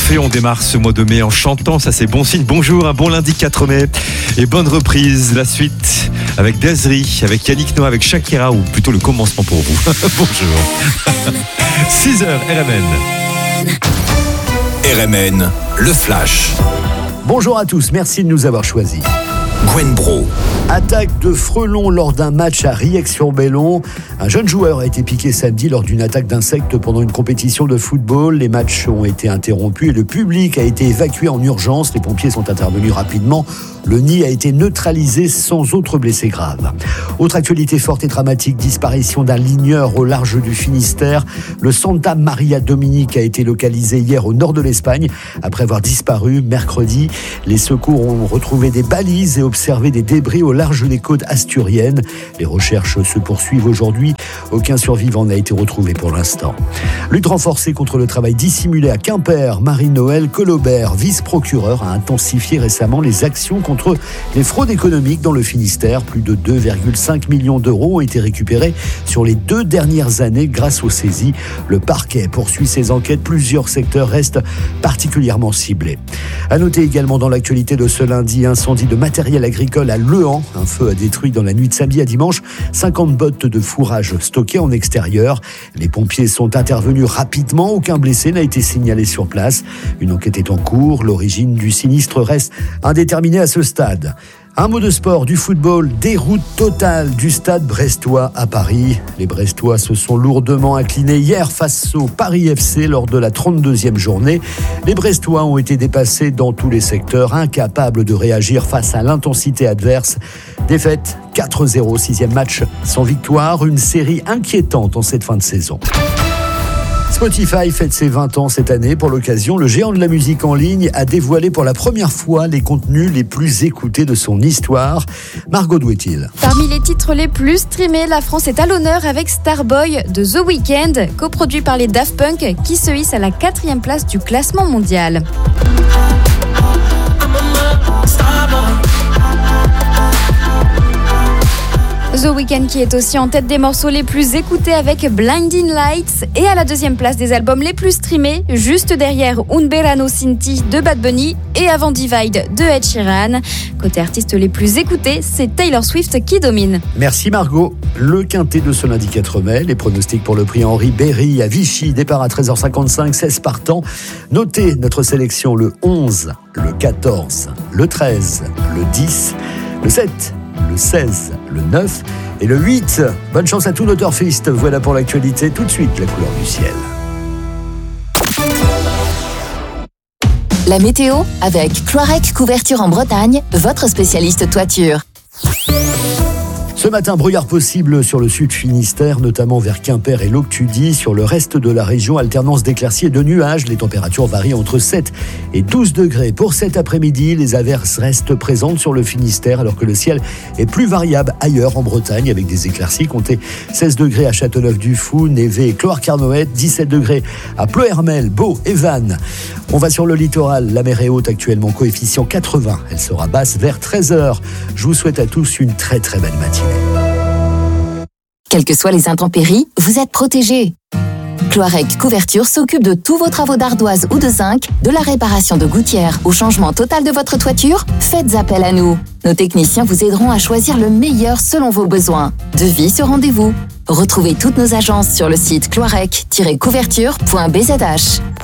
Parfait, on démarre ce mois de mai en chantant, ça c'est bon signe. Bonjour, un bon lundi 4 mai et bonne reprise. La suite avec Desri, avec Yannick Noah, avec Shakira, ou plutôt le commencement pour vous. Bonjour. 6h, RMN, le Flash. Bonjour à tous, merci de nous avoir choisis. Gwen Bro. Attaque de frelons lors d'un match à Rieix-sur-Bellon. Un jeune joueur a été piqué samedi lors d'une attaque d'insectes pendant une compétition de football. Les matchs ont été interrompus et le public a été évacué en urgence. Les pompiers sont intervenus rapidement. Le nid a été neutralisé sans autre blessé grave. Autre actualité forte et dramatique, disparition d'un ligneur au large du Finistère. Le Santa Maria Dominique a été localisé hier au nord de l'Espagne. Après avoir disparu mercredi, les secours ont retrouvé des balises et observé des débris au large des côtes asturiennes. Les recherches se poursuivent aujourd'hui. Aucun survivant n'a été retrouvé pour l'instant. Lutte renforcée contre le travail dissimulé à Quimper. Marie-Noëlle Colobert, vice-procureur, a intensifié récemment les actions contre les fraudes économiques dans le Finistère. Plus de 2,5 millions d'euros ont été récupérés sur les 2 dernières années grâce aux saisies. Le parquet poursuit ses enquêtes. Plusieurs secteurs restent particulièrement ciblés. À noter également dans l'actualité de ce lundi, incendie de matériel agricole à Lehan. Un feu a détruit dans la nuit de samedi à dimanche 50 bottes de fourrage stockées en extérieur. Les pompiers sont intervenus rapidement. Aucun blessé n'a été signalé sur place. Une enquête est en cours. L'origine du sinistre reste indéterminée à ce stade. Un mot de sport, du football, déroute totale du stade brestois à Paris. Les Brestois se sont lourdement inclinés hier face au Paris FC lors de la 32e journée. Les Brestois ont été dépassés dans tous les secteurs, incapables de réagir face à l'intensité adverse. Défaite 4-0, 6e match sans victoire, une série inquiétante en cette fin de saison. Spotify fête ses 20 ans cette année. Pour l'occasion, le géant de la musique en ligne a dévoilé pour la première fois les contenus les plus écoutés de son histoire. Margot Douet-il. Parmi les titres les plus streamés, la France est à l'honneur avec Starboy de The Weeknd, coproduit par les Daft Punk, qui se hisse à la 4e place du classement mondial. The Weeknd qui est aussi en tête des morceaux les plus écoutés avec Blinding Lights et à la 2e place des albums les plus streamés, juste derrière Un Verano Sin Ti de Bad Bunny et avant Divide de Ed Sheeran. Côté artistes les plus écoutés, c'est Taylor Swift qui domine. Merci Margot. Le quintet de ce lundi 4 mai, les pronostics pour le prix Henri Berry à Vichy, départ à 13h55, 16 partants. Notez notre sélection le 11, le 14, le 13, le 10, le 7, le 16, le 9 et le 8. Bonne chance à tous nos turfistes. Voilà pour l'actualité. Tout de suite, la couleur du ciel. La météo avec Cloirec Couverture en Bretagne, votre spécialiste toiture. Ce matin, brouillard possible sur le sud Finistère, notamment vers Quimper et Loctudy. Sur le reste de la région, alternance d'éclaircies et de nuages. Les températures varient entre 7 et 12 degrés. Pour cet après-midi, les averses restent présentes sur le Finistère, alors que le ciel est plus variable ailleurs en Bretagne, avec des éclaircies. Comptez 16 degrés à Châteauneuf-du-Fou, Névé et Cloire-Carnoët, 17 degrés à Pleuhermel, Beau et Vannes. On va sur le littoral. La mer est haute actuellement, coefficient 80. Elle sera basse vers 13h. Je vous souhaite à tous une très très belle matinée. Quelles que soient les intempéries, vous êtes protégés. Cloirec Couverture s'occupe de tous vos travaux d'ardoise ou de zinc, de la réparation de gouttières au changement total de votre toiture. Faites appel à nous. Nos techniciens vous aideront à choisir le meilleur selon vos besoins. Devis sur rendez-vous. Retrouvez toutes nos agences sur le site cloirec-couverture.bzh.